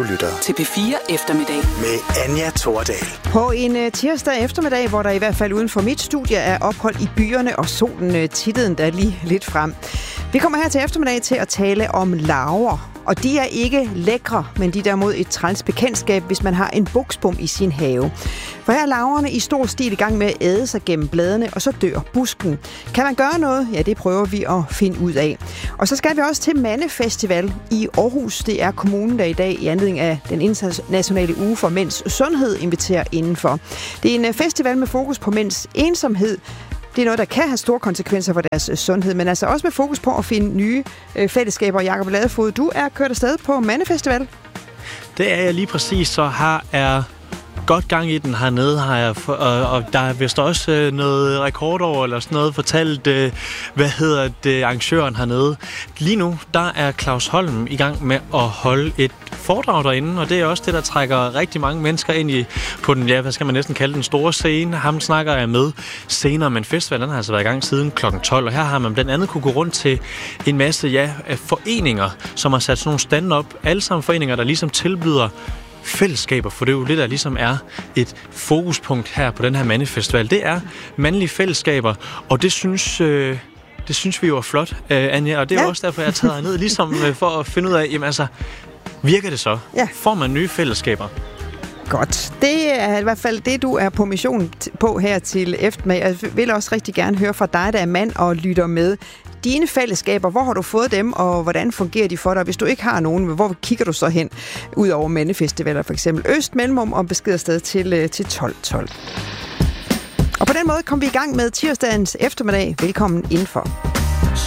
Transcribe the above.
du lytter til P4 Eftermiddag med Anja Thordal. På en tirsdag eftermiddag, hvor der i hvert fald uden for mit studie er ophold i byerne, og solen tittede endda lige lidt frem. Vi kommer her til eftermiddag til at tale om larver. Og de er ikke lækre, men de er derimod et træls bekendtskab, hvis man har en buksbom i sin have. For her er larverne i stor stil i gang med at æde sig gennem bladene, og så dør busken. Kan man gøre noget? Ja, det prøver vi at finde ud af. Og så skal vi også til Mandefestival i Aarhus. Det er kommunen, der i dag i anledning af den internationale uge for mænds sundhed inviterer indenfor. Det er en festival med fokus på mænds ensomhed. Det er noget, der kan have store konsekvenser for deres sundhed, men altså også med fokus på at finde nye fællesskaber. Jakob Ladefod, du er kørt afsted på Mandefestival. Det er jeg lige præcis, så her er godt gang i den hernede, har jeg, og der er vist også noget rekordår eller sådan noget fortalt, arrangøren hernede. Lige nu, der er Claus Holm i gang med at holde et foredrag derinde, og det er også det, der trækker rigtig mange mennesker ind på den, hvad skal man næsten kalde den store scene. Ham snakker jeg med senere, men festivalen har altså været i gang siden kl. 12, og her har man blandt andet kunne gå rundt til en masse foreninger, som har sat sådan nogle stand op. Alle sammen foreninger, der ligesom tilbyder fællesskaber, for det er jo det, der ligesom er et fokuspunkt her på den her mandefestival. Det er mandlige fællesskaber, og det synes vi jo er flot, Anja, og det er jo også derfor, jeg tager ned ligesom for at finde ud af, jamen altså, virker det så? Ja. Får man nye fællesskaber? Godt. Det er i hvert fald det, du er på mission på her til eftermiddag. Jeg vil også rigtig gerne høre fra dig, der er mand og lytter med. Dine fællesskaber, hvor har du fået dem, og hvordan fungerer de for dig? Hvis du ikke har nogen, hvor kigger du så hen? Ud over mandefestivaler for eksempel. Øst, mellemrum og besked afsted til 1212. Og på den måde kom vi i gang med tirsdagens eftermiddag. Velkommen indenfor.